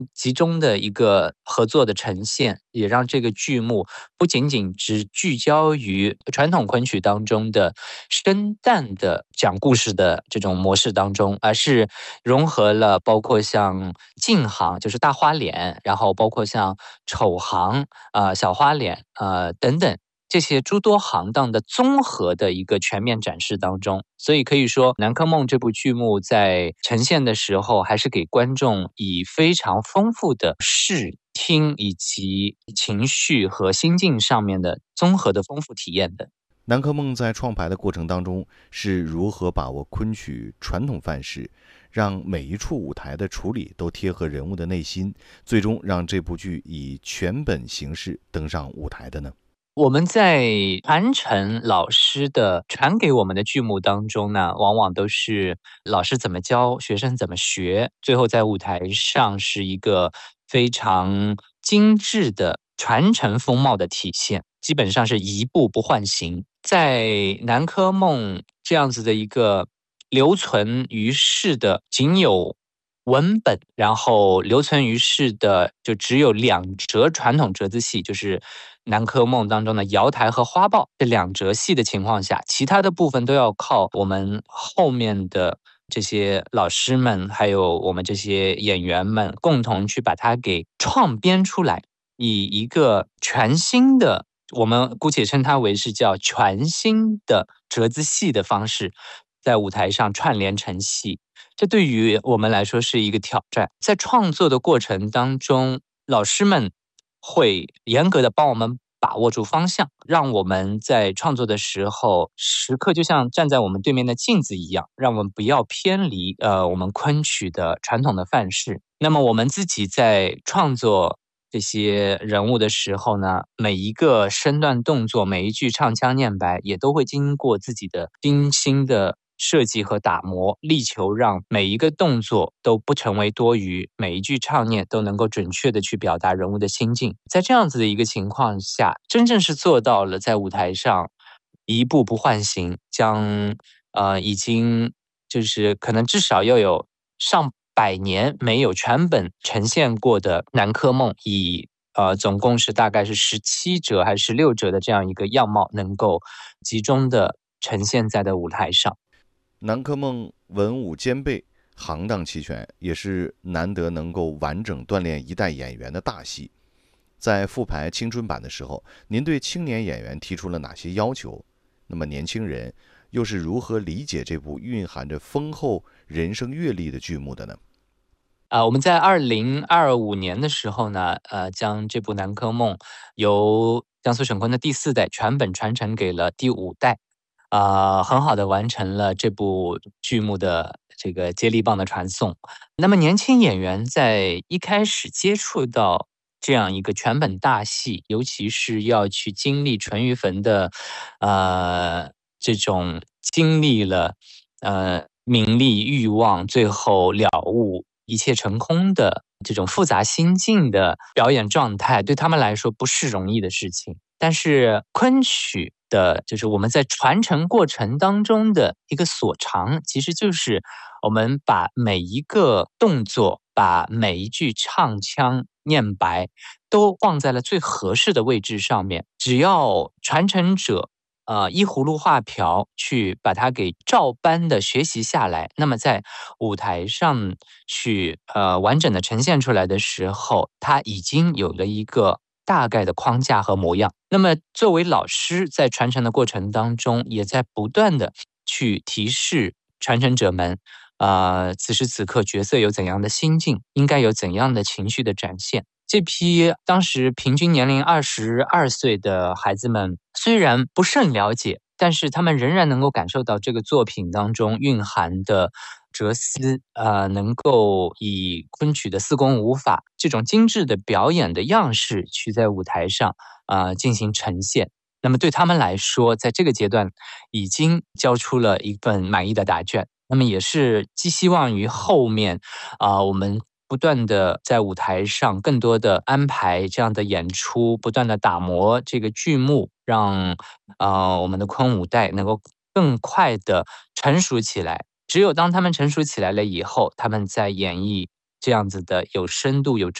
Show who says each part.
Speaker 1: 集中的一个合作的呈现，也让这个剧目不仅仅只聚焦于传统昆曲当中的生旦的讲故事的这种模式当中，而是融合了包括像净行，就是大花脸，然后包括像丑行、小花脸等等。这些诸多行当的综合的一个全面展示当中，所以可以说，《南柯梦》这部剧目在呈现的时候，还是给观众以非常丰富的视听以及情绪和心境上面的综合的丰富体验的。
Speaker 2: 南柯梦在创排的过程当中是如何把握昆曲传统范式，让每一处舞台的处理都贴合人物的内心，最终让这部剧以全本形式登上舞台的呢？
Speaker 1: 我们在传承老师的传给我们的剧目当中呢，往往都是老师怎么教，学生怎么学，最后在舞台上是一个非常精致的传承风貌的体现，基本上是一步不换形。在《南柯梦》这样子的一个留存于世的，仅有文本，然后留存于世的就只有两折传统折子戏，就是《南柯梦》当中的瑶台和花豹这两折戏的情况下，其他的部分都要靠我们后面的这些老师们，还有我们这些演员们共同去把它给创编出来，以一个全新的，我们姑且称它为是叫全新的折子戏的方式，在舞台上串联成戏。这对于我们来说是一个挑战。在创作的过程当中，老师们会严格的帮我们把握住方向，让我们在创作的时候，时刻就像站在我们对面的镜子一样，让我们不要偏离我们昆曲的传统的范式。那么我们自己在创作这些人物的时候呢，每一个身段动作，每一句唱腔念白，也都会经过自己的精心的设计和打磨，力求让每一个动作都不成为多余，每一句唱念都能够准确的去表达人物的心境。在这样子的一个情况下，真正是做到了在舞台上一步不换形，将已经就是可能至少要有上百年没有全本呈现过的《南柯梦》，以总共是大概是17折还是16折的这样一个样貌，能够集中的呈现在的舞台上。
Speaker 2: 南柯梦文武兼备，行当齐全，也是难得能够完整锻炼一代演员的大戏。在复排青春版的时候，您对青年演员提出了哪些要求？那么年轻人又是如何理解这部蕴含着丰厚人生阅历的剧目的呢？
Speaker 1: 我们在2025年的时候呢，将这部《南柯梦》由江苏省昆的第4代全本传承给了第5代，很好的完成了这部剧目的这个接力棒的传送。那么年轻演员在一开始接触到这样一个全本大戏，尤其是要去经历淳于棼的，这种经历了，名利欲望，最后了悟一切成空的这种复杂心境的表演状态，对他们来说不是容易的事情。但是昆曲的，就是我们在传承过程当中的一个所长，其实就是我们把每一个动作，把每一句唱腔念白，都放在了最合适的位置上面。只要传承者依葫芦画瓢去把它给照搬的学习下来，那么在舞台上去完整的呈现出来的时候，它已经有了一个大概的框架和模样。那么作为老师在传承的过程当中，也在不断的去提示传承者们，此时此刻角色有怎样的心境，应该有怎样的情绪的展现。这批当时平均年龄22岁的孩子们，虽然不甚了解，但是他们仍然能够感受到这个作品当中蕴含的哲思，能够以昆曲的四功五法这种精致的表演的样式去在舞台上进行呈现。那么对他们来说，在这个阶段已经交出了一份满意的答卷。那么也是寄希望于后面我们不断的在舞台上更多的安排这样的演出，不断的打磨这个剧目，让我们的昆舞代能够更快的成熟起来。只有当他们成熟起来了以后，他们在演绎这样子的有深度、有